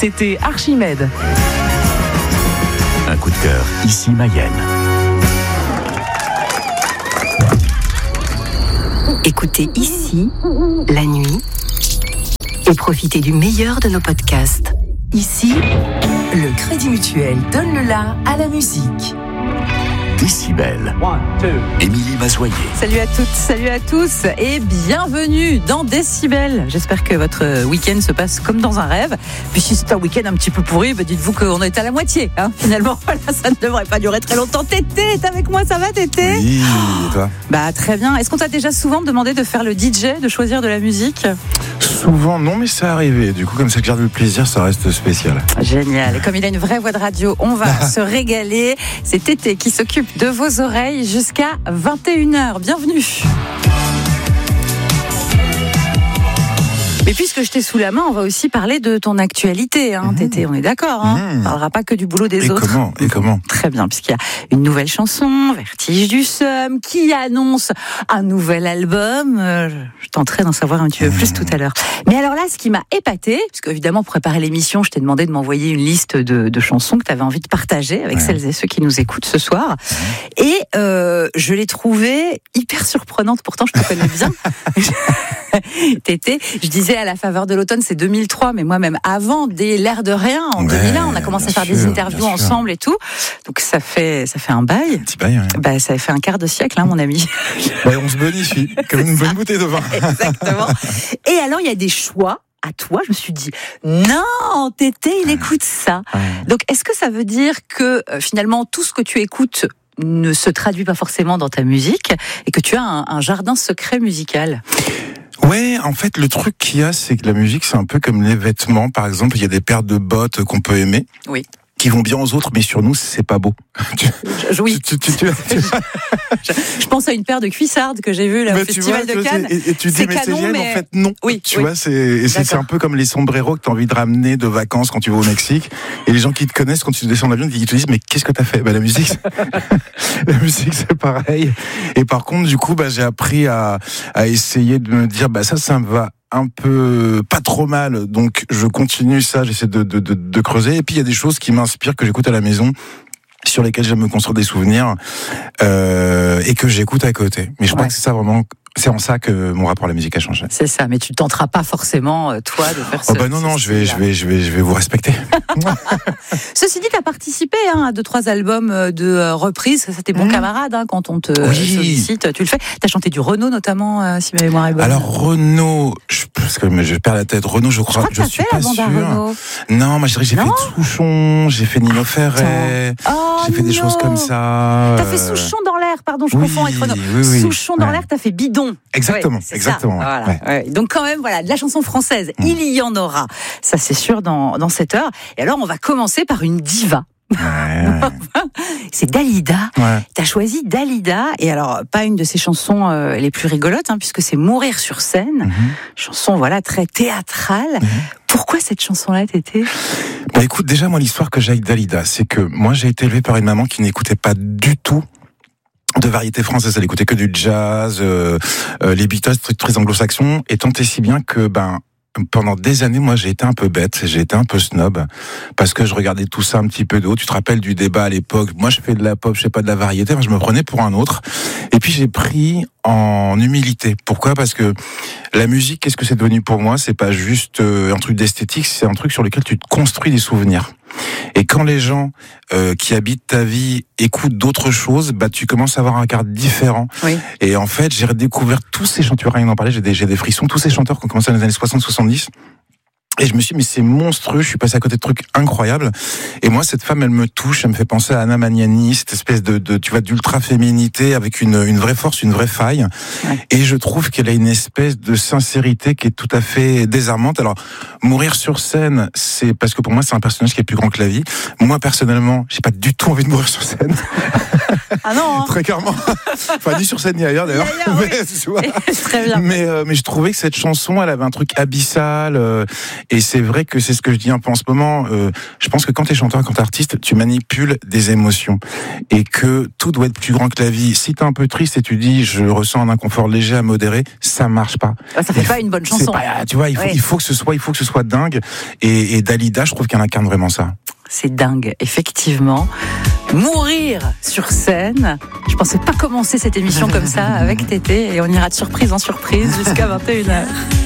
C'était Archimède. Un coup de cœur, ici Mayenne. Écoutez ici, la nuit, et profitez du meilleur de nos podcasts. Ici, le Crédit Mutuel donne le la à la musique. Décibel. Émilie Mazoyer. Salut à toutes, salut à tous et bienvenue dans Décibel. J'espère que votre week-end se passe comme dans un rêve. Puis si c'est un week-end un petit peu pourri, dites-vous qu'on est à la moitié. Finalement, voilà, ça ne devrait pas durer très longtemps. Tété, t'es avec moi, ça va Tété ? Oui, et toi ? Très bien. Est-ce qu'on t'a déjà souvent demandé de faire le DJ, de choisir de la musique ? Souvent non, mais c'est arrivé. Du coup, comme ça garde le plaisir, ça reste spécial. Génial. Et comme il a une vraie voix de radio, on va se régaler. C'est Tété qui s'occupe de vos oreilles jusqu'à 21h. Bienvenue. Mais puisque je t'ai sous la main, on va aussi parler de ton actualité, Tété, on est d'accord, On ne parlera pas que du boulot des autres. Et comment Très bien, puisqu'il y a une nouvelle chanson, Vertige du Seum, qui annonce un nouvel album. Je tenterai d'en savoir un petit peu plus tout à l'heure. Mais alors là, ce qui m'a épaté, puisque évidemment, pour préparer l'émission, je t'ai demandé de m'envoyer une liste de chansons que tu avais envie de partager avec celles et ceux qui nous écoutent ce soir. Et je l'ai trouvée hyper surprenante, pourtant je te connais bien. Tété, je disais à la faveur de l'automne, c'est 2003, mais moi même avant, dès l'air de rien, en 2001, on a commencé à faire des interviews ensemble et tout. Donc ça fait un bail. Un petit bail, ouais. Ça fait un quart de siècle, mon ami. On se bonifie, comme une bonne bouteille de vin. Exactement. Et alors, il y a des choix. À toi, je me suis dit, non, Tété, il écoute ça. Donc, est-ce que ça veut dire que finalement, tout ce que tu écoutes ne se traduit pas forcément dans ta musique et que tu as un jardin secret musical ? Ouais, en fait, le truc qu'il y a, c'est que la musique, c'est un peu comme les vêtements. Par exemple, il y a des paires de bottes qu'on peut aimer. Oui. Qui vont bien aux autres, mais sur nous, c'est pas beau. Oui. Je pense à une paire de cuissardes que j'ai vues là, au Festival de Cannes. Et tu dis, mais c'est génial, en fait, non. Oui, tu vois, c'est un peu comme les sombreros que tu as envie de ramener de vacances quand tu vas au Mexique. Et les gens qui te connaissent, quand tu descends l'avion, ils te disent, mais qu'est-ce que tu as fait ? La musique, c'est pareil. Et par contre, du coup, j'ai appris à essayer de me dire, ça me va un peu pas trop mal, donc je continue ça, j'essaie de creuser. Et puis il y a des choses qui m'inspirent, que j'écoute à la maison, sur lesquelles j'aime me construire des souvenirs, et que j'écoute à côté. Mais je crois que c'est ça vraiment. C'est en ça que mon rapport à la musique a changé. C'est ça, mais tu tenteras pas forcément, toi, de faire ça. Non, je vais vous respecter. Ceci dit, tu as participé à 2-3 albums de reprises. Ça, c'était bon camarade, quand on te sollicite. Tu le fais. Tu as chanté du Renaud, notamment, si ma mémoire est bonne. Alors, Renaud, parce que je perds la tête. Renaud, je crois que je suis pas sûr. Non, moi, je dirais que j'ai fait Souchon, j'ai fait Nino Ferrer, j'ai fait des choses comme ça. T'as fait Souchon dans l'air, pardon, je confonds avec Renaud. Souchon dans l'air, t'as fait Bidon. Exactement, exactement. Voilà. Ouais. Donc quand même, de la chanson française, il y en aura. Ça, c'est sûr, dans cette heure. Et alors, on va commencer par une diva. C'est Dalida. T'as choisi Dalida, et alors pas une de ses chansons les plus rigolotes, puisque c'est Mourir sur scène, chanson très théâtrale. Pourquoi cette chanson-là, Tété ? Écoute, déjà moi l'histoire que j'ai avec Dalida, c'est que moi j'ai été élevé par une maman qui n'écoutait pas du tout de variété française, elle écoutait que du jazz, les Beatles, très anglo-saxons, et tant et si bien que pendant des années, moi, j'ai été un peu bête, j'ai été un peu snob, parce que je regardais tout ça un petit peu de haut. Tu te rappelles du débat à l'époque ? Moi, je fais de la pop, je fais pas de la variété. Moi, je me prenais pour un autre. Et puis, j'ai pris en humilité. Pourquoi ? Parce que la musique, qu'est-ce que c'est devenu pour moi ? C'est pas juste un truc d'esthétique, c'est un truc sur lequel tu te construis des souvenirs. Et quand les gens qui habitent ta vie écoutent d'autres choses, tu commences à avoir un regard différent. Oui. Et en fait, j'ai redécouvert tous ces chanteurs, rien d'en parler, j'ai des frissons, tous ces chanteurs qui ont commencé dans les années 60-70. Et je me suis dit, mais c'est monstrueux, je suis passé à côté de trucs incroyables. Et moi, cette femme, elle me touche, elle me fait penser à Anna Magnani, cette espèce d'ultra-féminité avec une vraie force, une vraie faille. Ouais. Et je trouve qu'elle a une espèce de sincérité qui est tout à fait désarmante. Alors, Mourir sur scène, c'est parce que pour moi, c'est un personnage qui est plus grand que la vie. Moi, personnellement, j'ai pas du tout envie de mourir sur scène. Ah non, Très clairement. Enfin, ni sur scène, ni ailleurs, d'ailleurs. Oui. Très bien. Mais je trouvais que cette chanson, elle avait un truc abyssal, Et c'est vrai que c'est ce que je dis un peu en ce moment. Je pense que quand t'es chanteur, quand t'es artiste, tu manipules des émotions et que tout doit être plus grand que la vie. Si t'es un peu triste et tu dis je ressens un inconfort léger à modérer, ça marche pas. Ça fait pas une bonne chanson. Tu vois, il faut que ce soit dingue. Et Dalida, je trouve qu'elle incarne vraiment ça. C'est dingue, effectivement. Mourir sur scène. Je pensais pas commencer cette émission comme ça avec Tété et on ira de surprise en surprise jusqu'à 21h.